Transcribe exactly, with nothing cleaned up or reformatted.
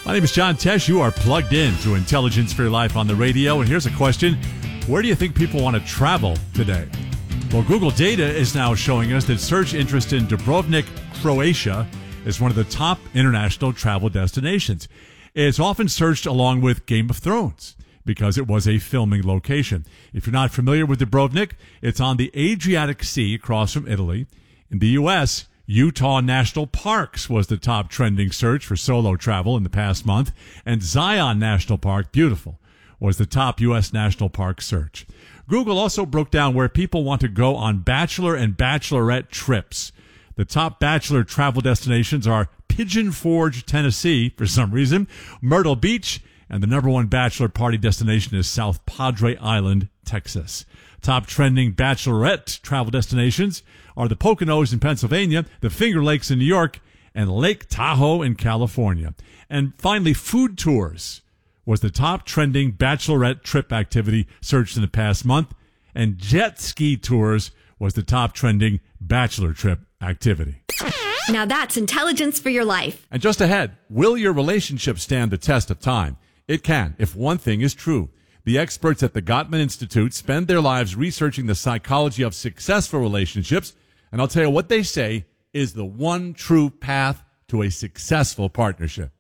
My name is John Tesh. You are plugged in to Intelligence for Your Life on the radio. And here's a question. Where do you think people want to travel today? Well, Google data is now showing us that search interest in Dubrovnik, Croatia is one of the top international travel destinations. It's often searched along with Game of Thrones because it was a filming location. If you're not familiar with Dubrovnik, it's on the Adriatic Sea across from Italy. In the U S, Utah National Parks was the top trending search for solo travel in the past month, and Zion National Park, beautiful, was the top U S national park search. Google also broke down where people want to go on bachelor and bachelorette trips. The top bachelor travel destinations are Pigeon Forge, Tennessee, for some reason, Myrtle Beach, and the number one bachelor party destination is South Padre Island, Texas. Top trending bachelorette travel destinations are the Poconos in Pennsylvania, the Finger Lakes in New York, and Lake Tahoe in California. And finally, food tours was the top trending bachelorette trip activity searched in the past month, and jet ski tours was the top trending bachelor trip activity. Now that's intelligence for your life. And just ahead, will your relationship stand the test of time? It can, if one thing is true. The experts at the Gottman Institute spend their lives researching the psychology of successful relationships, and I'll tell you what they say is the one true path to a successful partnership.